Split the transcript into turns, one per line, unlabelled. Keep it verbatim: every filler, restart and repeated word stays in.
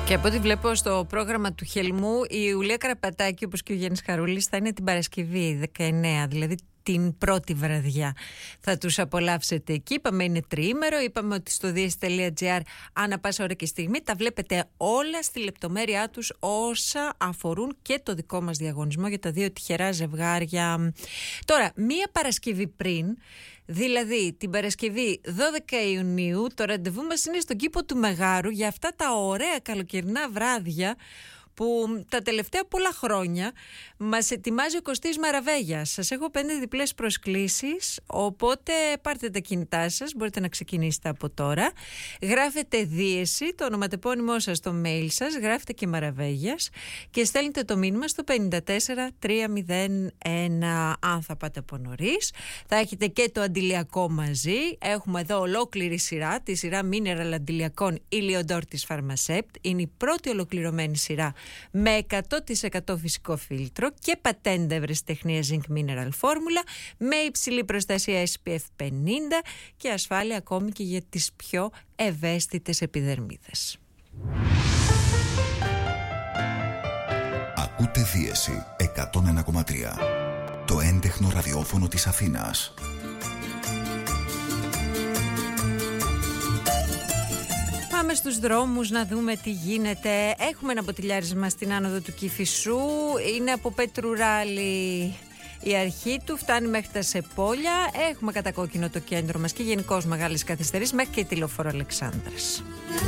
Και από ό,τι βλέπω στο πρόγραμμα του Χελμού, η Ιουλία Καραπατάκη, όπως και ο Γιάννης Χαρούλης, θα είναι την Παρασκευή δεκαεννέα, δηλαδή την πρώτη βραδιά. Θα τους απολαύσετε εκεί. Είπαμε είναι τριήμερο. Είπαμε ότι στο διες τελεία τζι άρ ανά πάσα ώρα και στιγμή τα βλέπετε όλα στη λεπτομέρειά τους, όσα αφορούν και το δικό μας διαγωνισμό για τα δύο τυχερά ζευγάρια. Τώρα, μία Παρασκευή πριν, δηλαδή την Παρασκευή δώδεκα Ιουνίου, το ραντεβού μας είναι στον κήπο του Μεγάρου για αυτά τα ωραία καλοκαιρινά βράδια που τα τελευταία πολλά χρόνια μας ετοιμάζει ο Κωστής Μαραβέγιας. Σας έχω πέντε διπλές προσκλήσεις, οπότε πάρτε τα κινητά σας, μπορείτε να ξεκινήσετε από τώρα. Γράφετε δίεση, το ονοματεπώνυμό σας στο mail σας, γράφετε και Μαραβέγιας και στέλνετε το μήνυμα στο πέντε τέσσερα τρία μηδέν ένα. Αν θα πάτε από νωρίς, θα έχετε και το αντιλιακό μαζί. Έχουμε εδώ ολόκληρη σειρά, τη σειρά Mineral αντιλιακών Iliodor της Pharmacept. Είναι η πρώτη ολοκληρωμένη σειρά με εκατό τοις εκατό φυσικό φίλτρο και πατέντα ευρεσιτεχνία Zinc Mineral φόρμουλα με υψηλή προστασία ες πι εφ πενήντα και ασφάλεια ακόμη και για τις πιο ευαίσθητες επιδερμίδες.
Ακούτε Δίεση εκατόν ένα κόμμα τρία, το έντεχνο ραδιόφωνο της Αθήνας.
Πάμε στους δρόμους να δούμε τι γίνεται. Έχουμε ένα μποτιλιάρισμα στην άνοδο του Κηφισού. Είναι από Πετρουράλη η αρχή του, φτάνει μέχρι τα Σεπόλια. Έχουμε κατακόκκινο το κέντρο μας και γενικώς μεγάλες καθυστερήσεις μέχρι και τη Λεωφόρο Αλεξάνδρας.